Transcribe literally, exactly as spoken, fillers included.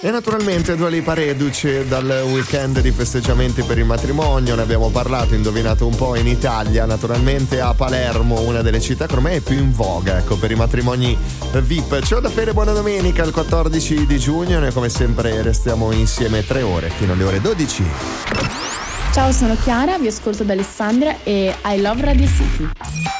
E naturalmente Dua Lipa reduce dal weekend di festeggiamenti per il matrimonio, ne abbiamo parlato, indovinato un po', in Italia, naturalmente a Palermo, una delle città che ormai è più in voga, ecco, per i matrimoni V I P. Ciao da Fede, buona domenica, il quattordici di giugno, noi come sempre restiamo insieme tre ore fino alle ore dodici. Ciao, sono Chiara, vi ascolto da Alessandria e I love Radio City.